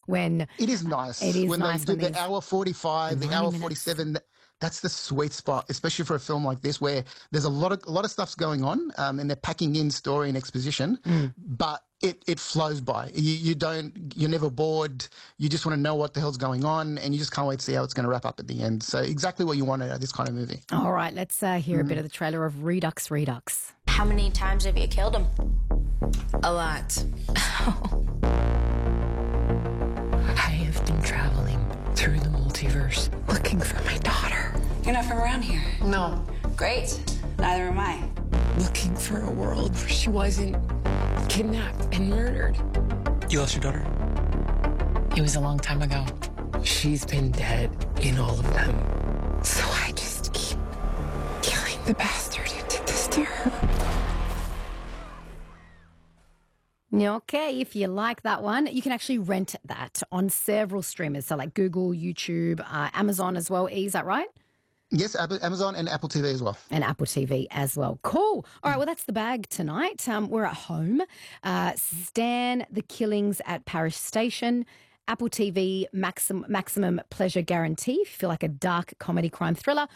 when It is nice. it is When nice they when do the these hour 45, the 90 hour minutes. 47, that's the sweet spot, especially for a film like this where there's a lot of stuff's going on, and they're packing in story and exposition, but it flows by. You're never bored. You just want to know what the hell's going on, and you just can't wait to see how it's going to wrap up at the end. So exactly what you want out of this kind of movie. All right, let's hear a bit of the trailer of Redux Redux. How many times have you killed him? A lot. I have been traveling through the multiverse looking for my daughter. You're not from around here. No, Great. Neither am I. looking for a world where she wasn't kidnapped and murdered. You lost your daughter? It was a long time ago. She's been dead in all of them. So I just keep killing the bastard who did this to her. Okay, if you like that one, you can actually rent that on several streamers. So like Google, YouTube, Amazon as well. Is that right? Yes, Amazon and Apple TV as well. And Apple TV as well. Cool. All right, well, that's the bag tonight. We're at home. Stan the Killings at Parish Station. Apple TV Maximum Pleasure Guarantee if you feel like a dark comedy crime thriller,